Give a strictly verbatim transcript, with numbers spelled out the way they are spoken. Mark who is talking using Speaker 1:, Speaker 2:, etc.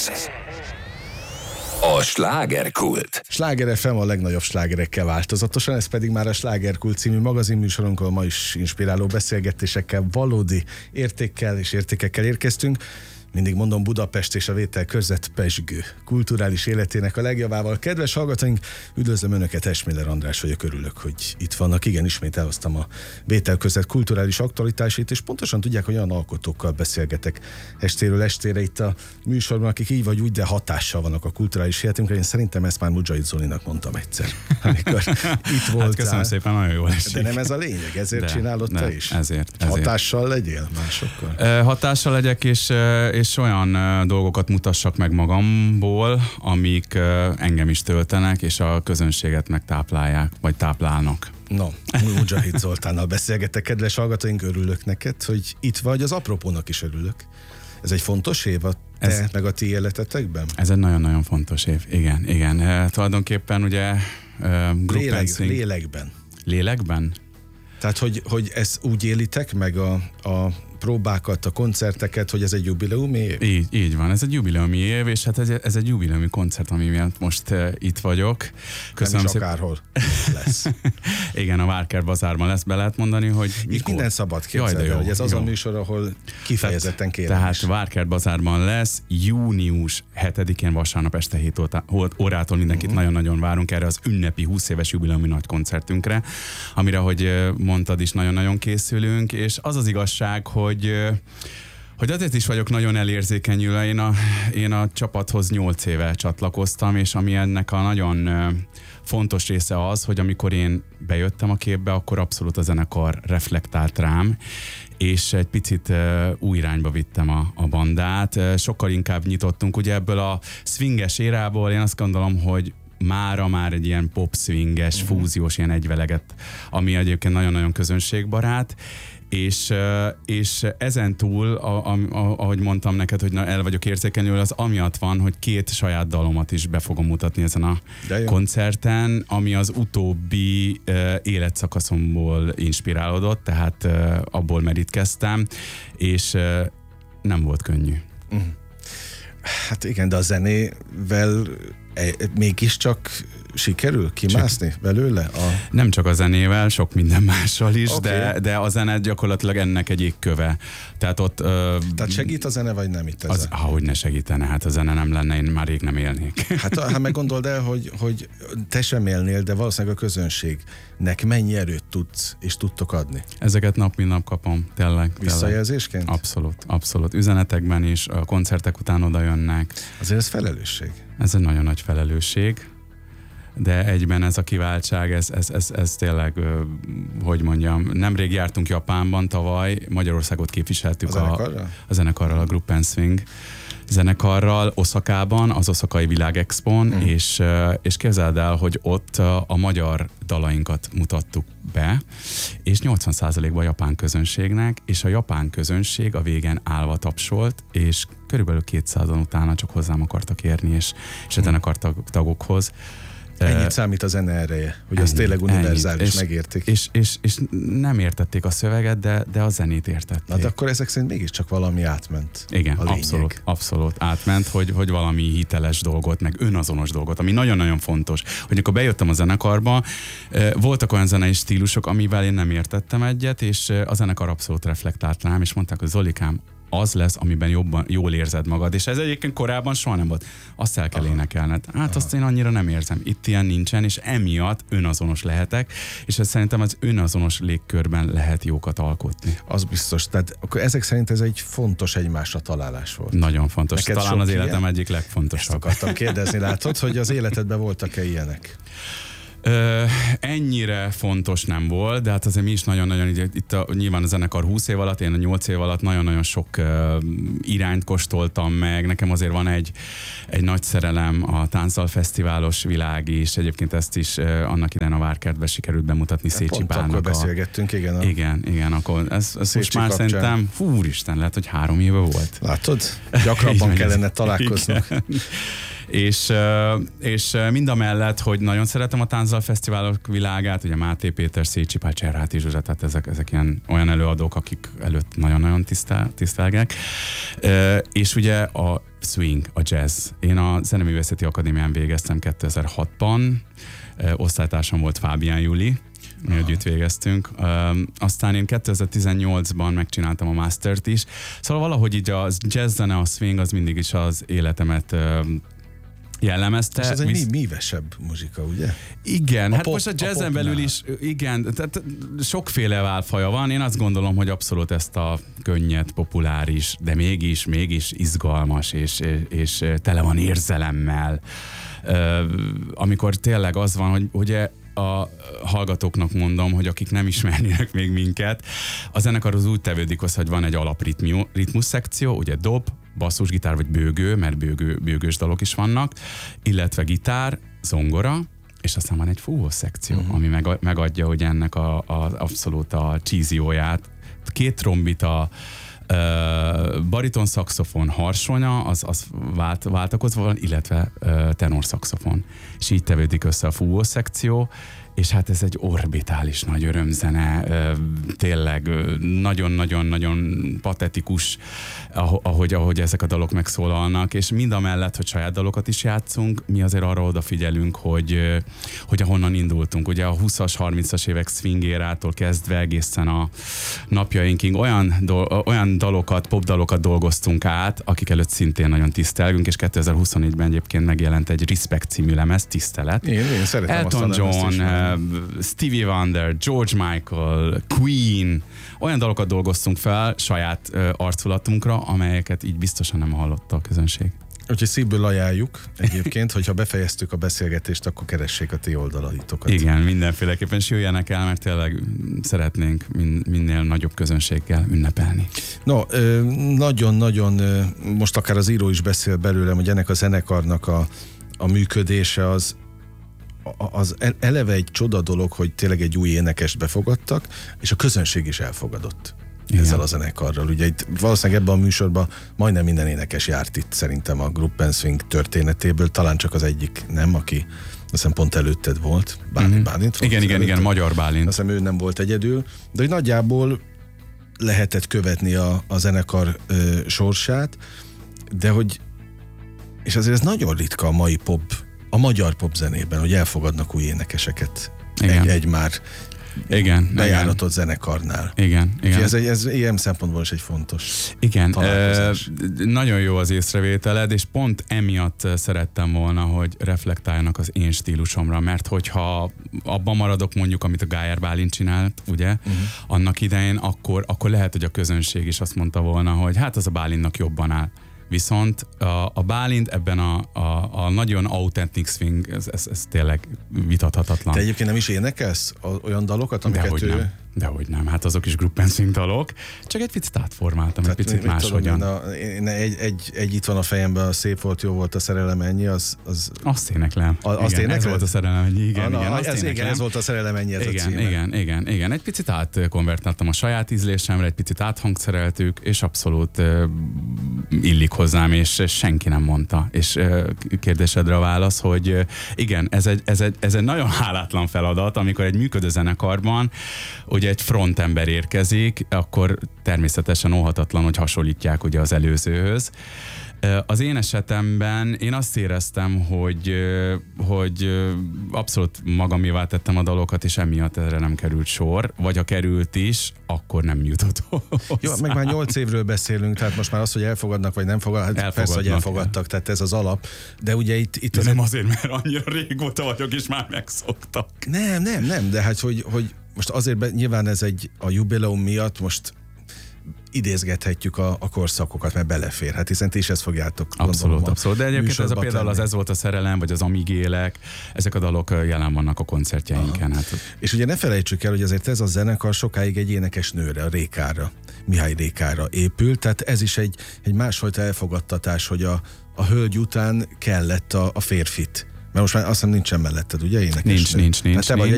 Speaker 1: Ez a Slágerkult.
Speaker 2: Sláger ef em a legnagyobb slágerekkel változatosan, ez pedig már a Slágerkult című magazinműsorunk, ahol ma is inspiráló beszélgetésekkel, valódi értékkel és értékekkel érkeztünk. Mindig mondom, Budapest és a vételkörzet pezsgő kulturális életének a legjavával. Kedves hallgatóink, üdvözlöm Önöket, Esmiller András vagyok, örülök, hogy itt vannak. Igen, ismét elhoztam a vételkörzet kulturális aktualitásait, és pontosan tudják, hogy olyan alkotókkal beszélgetek estéről estére itt a műsorban, akik így vagy úgy, de hatással vannak a kulturális életünkre. Én szerintem ezt már Mudzsait Zolinak mondtam egyszer, amikor itt voltál.
Speaker 3: Hát köszönöm szépen, nagyon jól esik.
Speaker 2: De nem ez a lényeg, ezért de, csinálod de, te is?
Speaker 3: Ezért, ezért.
Speaker 2: Hatással legyél másokkal?
Speaker 3: E, hatással legyek, és, és olyan dolgokat mutassak meg magamból, amik engem is töltenek, és a közönséget megtáplálják, vagy táplálnak.
Speaker 2: No, Mudzsait Zoltánnal beszélgetek, kedves hallgatóink, örülök neked, hogy itt vagy, az apropónak is örülök. Ez egy fontos év a te, ez, meg a ti életetekben?
Speaker 3: Ez egy nagyon-nagyon fontos év, igen, igen. E, tulajdonképpen ugye e,
Speaker 2: Léleg, lélekben.
Speaker 3: Lélekben?
Speaker 2: Tehát, hogy, hogy ezt úgy élitek meg a, a próbákat, a koncerteket, hogy ez egy jubileumi év?
Speaker 3: Így, így van, ez egy jubileumi év, és hát ez, ez egy jubileumi koncert, ami miatt most uh, itt vagyok.
Speaker 2: Köszönöm Nem is akárhol lesz.
Speaker 3: Igen, a Várkert Bazárban lesz, be lehet mondani, hogy
Speaker 2: itt
Speaker 3: mikor?
Speaker 2: minden szabad, képzelni, hogy ez az jó. A műsor, ahol kifejezetten kérem.
Speaker 3: Tehát Várkert Bazárban lesz, június hetedikén vasárnap este hét órától mindenkit uh-huh. nagyon-nagyon várunk erre az ünnepi húsz éves jubileumi nagy koncertünkre, amire, hogy mondtad is, nagyon-nagyon készülünk, és az az igazság, hogy Hogy, hogy azért is vagyok nagyon elérzékenyülve. Én a, én a csapathoz nyolc éve csatlakoztam, és ami ennek a nagyon fontos része az, hogy amikor én bejöttem a képbe, akkor abszolút a zenekar reflektált rám, és egy picit új irányba vittem a, a bandát. Sokkal inkább nyitottunk, ugye ebből a swinges érából én azt gondolom, hogy mára már egy ilyen pop-swinges, uh-huh. fúziós ilyen egyveleget, ami egyébként nagyon-nagyon közönségbarát, És, és ezen túl, a, a, a, ahogy mondtam neked, hogy el vagyok érzékenyül, az amiatt van, hogy két saját dalomat is be fogom mutatni ezen a koncerten, ami az utóbbi uh, életszakaszomból inspirálódott, tehát uh, abból merítkeztem, és uh, nem volt könnyű.
Speaker 2: Uh-huh. Hát igen, de a zenével e, mégiscsak sikerül kimászni csak belőle? A...
Speaker 3: Nem csak a zenével, sok minden mással is, okay. de, de a zene gyakorlatilag ennek egy égköve. Tehát ott... Ö,
Speaker 2: Tehát segít a zene, vagy nem itt ez?
Speaker 3: Az, ahogy ne segítene, hát a zene nem lenne, én már rég nem élnék.
Speaker 2: Hát, hát meg gondold el, hogy, hogy te sem élnél, de valószínűleg a közönségnek mennyi erőt tudsz és tudtok adni?
Speaker 3: Ezeket nap mint nap kapom, tényleg.
Speaker 2: Visszajelzésként?
Speaker 3: Tényleg. Abszolút, abszolút. Üzenetekben is, a koncertek után oda jönnek.
Speaker 2: Azért ez felelősség.
Speaker 3: Ez egy nagyon nagy felelősség. De egyben ez a kiváltság, ez, ez, ez, ez tényleg, hogy mondjam, nemrég jártunk Japánban tavaly, Magyarországot képviseltük a, a, a zenekarral, a Group and Swing zenekarral, Oszakában, az Oszakai Világexpon, mm. és, és képzeld el, hogy ott a magyar dalainkat mutattuk be, és nyolcvan százalékban a japán közönségnek, és a japán közönség a végen állva tapsolt, és körülbelül kétszázan utána csak hozzám akartak érni, és, és a zenekartagokhoz.
Speaker 2: Ennyit számít a zene ereje, hogy az tényleg univerzális,
Speaker 3: és,
Speaker 2: megértik.
Speaker 3: És, és, és nem értették a szöveget, de, de a zenét értették.
Speaker 2: Na de akkor ezek szerint mégiscsak valami átment.
Speaker 3: Igen, abszolút, abszolút átment, hogy, hogy valami hiteles dolgot, meg önazonos dolgot, ami nagyon-nagyon fontos. Hogy amikor bejöttem a zenekarba, voltak olyan zenei stílusok, amivel én nem értettem egyet, és a zenekar abszolút reflektált rám, és mondták, hogy Zolikám, az lesz, amiben jobban, jól érzed magad. És ez egyébként korábban soha nem volt. Azt el kell Aha. énekelned. Hát Aha. azt én annyira nem érzem. Itt ilyen nincsen, és emiatt önazonos lehetek, és ez szerintem az önazonos légkörben lehet jókat alkotni.
Speaker 2: Az biztos. Tehát akkor ezek szerint ez egy fontos egymásra találás volt.
Speaker 3: Nagyon fontos.
Speaker 2: Neked
Speaker 3: talán az életem
Speaker 2: ilyen?
Speaker 3: egyik legfontosabb.
Speaker 2: Ezt akartam kérdezni, látod, hogy az életedben voltak-e ilyenek?
Speaker 3: Ö, ennyire fontos nem volt, de hát azért mi is nagyon-nagyon, itt a, nyilván a zenekar húsz év alatt, én a nyolc év alatt nagyon-nagyon sok uh, irányt kóstoltam meg. Nekem azért van egy, egy nagy szerelem a Táncdal Fesztiválos világ is, egyébként ezt is uh, annak idején a Várkertben sikerült bemutatni Szécsi Pálnak.
Speaker 2: Akkor beszélgettünk, igen. A...
Speaker 3: Igen, igen, akkor ez, ez most már kapcsán. Szerintem, fú, úristen, lehet, hogy három éve volt.
Speaker 2: Látod? Gyakrabban kellene találkoznunk.
Speaker 3: És, és mind a mellett, hogy nagyon szeretem a Tánzal Fesztiválok világát, ugye Máté Péter, Szécsi Pál, Cserháti Zsuzsa, tehát ezek, ezek ilyen olyan előadók, akik előtt nagyon-nagyon tisztel, tisztelgek. És ugye a swing, a jazz. Én a Zeneművészeti Akadémián végeztem kétezer-hatban, osztálytársam volt Fábián Júli, mi Aha. együtt végeztünk. Um, aztán én kétezer-tizennyolcban megcsináltam a mastert is. Szóval valahogy így a jazz zene, a swing az mindig is az életemet um, jellemezte.
Speaker 2: És ez egy Visz... mívesebb muzsika, ugye?
Speaker 3: Igen,
Speaker 2: a
Speaker 3: hát
Speaker 2: pop,
Speaker 3: most a jazzen a belül is, igen, tehát sokféle válfaja van. Én azt gondolom, hogy abszolút ezt a könnyed, populáris, de mégis, mégis izgalmas, és, és, és tele van érzelemmel. Uh, amikor tényleg az van, hogy ugye a hallgatóknak mondom, hogy akik nem ismernének még minket, a zenekar az úgy tevődik hozzá, hogy van egy alapritmus szekció, ugye dob, basszusgitár vagy bőgő, mert bőgő, bőgős dalok is vannak, illetve gitár, zongora, és aztán van egy fúvó szekció, uh-huh. ami meg, megadja, hogy ennek a, a abszolút a csízióját. Két trombita, Uh, bariton szaxofon, harsonya, az, az vált, váltakozva van, illetve uh, tenor szaxofon. És így tevődik össze a fúvó szekció, és hát ez egy orbitális nagy örömzene, uh, tényleg nagyon-nagyon-nagyon patetikus, ahogy, ahogy ezek a dalok megszólalnak, és mind a mellett, hogy saját dalokat is játszunk, mi azért arra odafigyelünk, hogy, hogy ahonnan indultunk. Ugye a húszas, harmincas évek swingérától kezdve egészen a napjainkig olyan, do, olyan dalokat, popdalokat dolgoztunk át, akik előtt szintén nagyon tisztelgünk, és kétezer-huszonnégyben egyébként megjelent egy Respect című lemez, tisztelet.
Speaker 2: Én, én szeretem
Speaker 3: Elton
Speaker 2: azt a
Speaker 3: John, uh, Stevie Wonder, George Michael, Queen, olyan dalokat dolgoztunk fel saját uh, arculatunkra, amelyeket így biztosan nem hallotta a közönség.
Speaker 2: Úgyhogy szívből ajánljuk egyébként, hogyha befejeztük a beszélgetést, akkor keressék a ti oldalaitokat.
Speaker 3: Igen, mindenféleképpen is jöjjenek el, mert tényleg szeretnénk min- minél nagyobb közönséggel ünnepelni.
Speaker 2: No, nagyon-nagyon, most akár az író is beszél belőlem, hogy ennek a zenekarnak a, a működése az az eleve egy csoda dolog, hogy tényleg egy új énekest befogadtak, és a közönség is elfogadott. Igen. Ezzel a zenekarral. Ugye itt valószínűleg ebben a műsorban majdnem minden énekes járt itt szerintem a Gruppen Swing történetéből, talán csak az egyik nem, aki azt hiszem pont előtted volt, Bálint, mm-hmm. Bálint volt.
Speaker 3: Igen, igen, igen, magyar Bálint.
Speaker 2: Azt hiszem ő nem volt egyedül, de hogy nagyjából lehetett követni a, a zenekar ö, sorsát, de hogy és azért ez nagyon ritka a mai pop, a magyar popzenében, hogy elfogadnak új énekeseket egy, egy már
Speaker 3: igen,
Speaker 2: bejáratott igen. zenekarnál.
Speaker 3: Igen, igen.
Speaker 2: Ez, egy, ez ilyen szempontból is egy fontos
Speaker 3: igen, e, nagyon jó az észrevételed, és pont emiatt szerettem volna, hogy reflektáljanak az én stílusomra, mert hogyha abban maradok mondjuk, amit a Gájer Bálint csinált, ugye, uh-huh. annak idején, akkor, akkor lehet, hogy a közönség is azt mondta volna, hogy hát az a Bálintnak jobban áll. Viszont a, a Bálint ebben a, a, a nagyon authentic swing, ez, ez, ez tényleg vitathatatlan.
Speaker 2: Te egyébként nem is énekelsz olyan dalokat, amiket
Speaker 3: Dehogy
Speaker 2: ő...
Speaker 3: nem. Dehogy nem, hát azok is Gruppen Swing dalok, csak egy picit átformáltam, tehát egy picit máshogyan.
Speaker 2: Egy, egy, egy, egy itt van a fejemben, a szép volt, jó volt a szerelem ennyi, az... az
Speaker 3: azt éneklem.
Speaker 2: A, azt
Speaker 3: igen, ez volt a szerelem ennyi, igen,
Speaker 2: a,
Speaker 3: igen,
Speaker 2: azt ez, igen, ez volt a szerelem ennyi, ez
Speaker 3: igen,
Speaker 2: a címe.
Speaker 3: Igen, igen, igen, egy picit átkonvertáltam a saját ízlésemre, egy picit áthangszereltük, és abszolút uh, illik hozzám, és senki nem mondta. És uh, kérdésedre a válasz, hogy uh, igen, ez egy, ez, egy, ez egy nagyon hálátlan feladat, amikor egy működő zenekarban ugye egy frontember érkezik, akkor természetesen óhatatlan, hogy hasonlítják ugye az előzőhöz. Az én esetemben én azt éreztem, hogy, hogy abszolút magamévá tettem a dalokat, és emiatt erre nem került sor, vagy ha került is, akkor nem jutott hozzá.
Speaker 2: Jó, meg már nyolc évről beszélünk, tehát most már az, hogy elfogadnak, vagy nem fogadnak, hát persze, hogy elfogadtak, el. Tehát ez az alap, de ugye itt... itt
Speaker 3: az nem azért, mert annyira régóta vagyok, és már megszoktak.
Speaker 2: Nem, nem, nem, de hát, hogy, hogy most azért be, nyilván ez egy a jubileum miatt most idézgethetjük a, a korszakokat, mert belefér. Hát hiszen ti is ezt fogjátok.
Speaker 3: Abszolút,
Speaker 2: gondolom,
Speaker 3: abszolút. De egyébként ez a például az Ez volt a szerelem, vagy az Amígélek, ezek a dalok jelen vannak a koncertjeinken. Hát.
Speaker 2: És ugye ne felejtsük el, hogy azért ez a zenekar sokáig egy énekes nőre, a Rékára, Mihály Rékára épült, tehát ez is egy, egy másfajta elfogadtatás, hogy a, a hölgy után kellett a, a férfit. Mert most már azt hiszem nincsen melletted, ugye énekesnő?
Speaker 3: Nincs, nincs, nincs.
Speaker 2: Hát te vagy